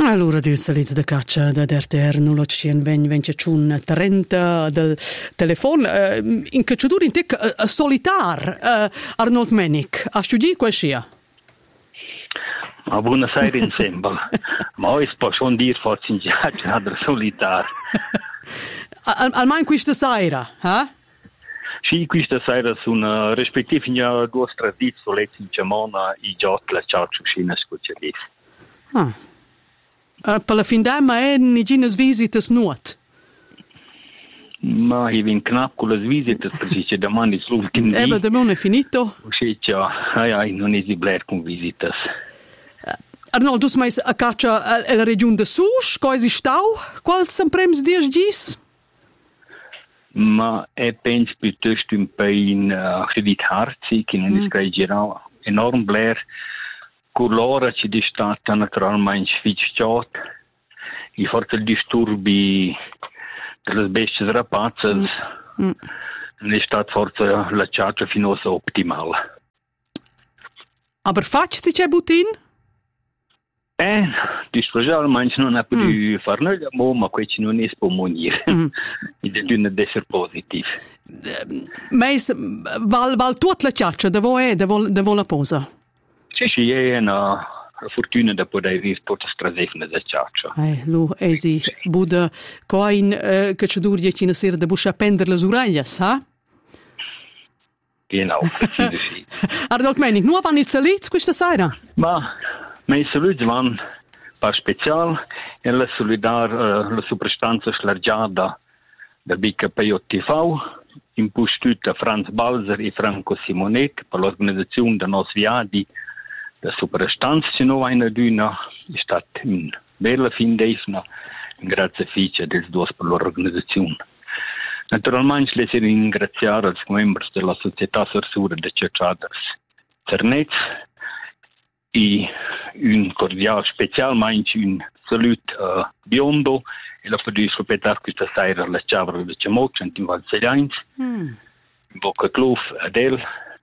Allora, il salito da caccia da RTR non lo c'è vence un 30 del telefono. In cacciatura in tec solitar, Arnold Menick. A studiare qual sia? Ma buonasera insieme. Ma ora posso dire forse in giaccia da solitar. Almeno questa sera, eh? Sì, questa sera sono rispettivamente due tradizioni in Ciamona e giochi la ciaccia uscina scuccialista. Ah. Per la fin d'anno è nigines visitas nuot. Ma io vin knapp con le visite perché domani l'ultimo giorno. Ma domani è finito? Sì, non è blair con visitas. Arnold, tu sei a caccia alla regione de Sus, cosa stau? Quali sono prems dies gis? Ma è penso piuttosto un po' in credit harzi, che non è scrigerato enorm blair. Con l'ora ci è stata naturalmente sficciata e forse il disturbi delle bestie rapazze non è stata forse la ciaccia fino a ottimale. Aber facci c'è butin? Disprojalmente non ha più fare nulla, ma questo non è spomoniere. Ed è un essere positivo. Ma val tutta la ciaccia, devo la posa? Sì, è una fortuna da poter rispondere strasefne da ciaccia. Lu, esi, Buda, coin, che ci duri che una sera da buscia pendere le orecchie, sa? Genau, preciso sì. Arnold Menick, nu vanno il salit questa sera? Ma i saluti vanno per speciale e la solidar la soprastanza slargiata del BKP TV, impostuta Franz Balzer e Franco Simonet per l'organizzazione dei nostri viaggi. La soprastanza che noi abbiamo è stata una bella fin d'esna, grazie a dei due per l'organizzazione. Naturalmente, le ringraziare als membri della società sorsura de Cecciaders Cernez e un cordiale, specialmente un saluto a Biondo e la poter rispettare questa sera la ciavra de Cemoccia in Valseglians, in Bocca Cluf, Adel.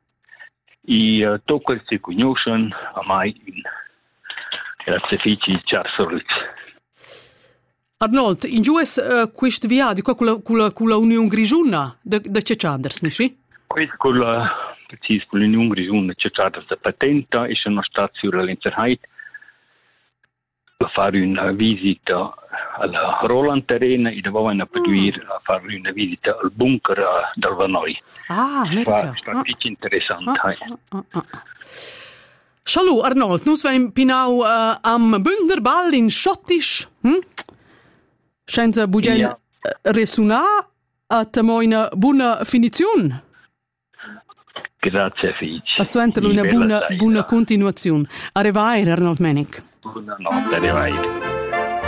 E tutto il si conoscono a mai in grazie fici Charles. Arnold, in giues questo viaggio qua con la Unione Grigiuna da Cecciaders, non sì? Questo con l'Unione Grigiuna Cecciaders da patenta e sono stato sulla Lenzerheit a fare una visita alla Roland Arena e dopo poter fare una visita al bunker del Vanoi. Merda. È interessante. Hallo Arnold, nu zijn pinau am Bunderball in Schottisch. Senza bugen resuna a una buona finizione. Grazie Fici. A suentare una buona continuazione. Arrivare Arnold Menick. Buonanotte, arrivare.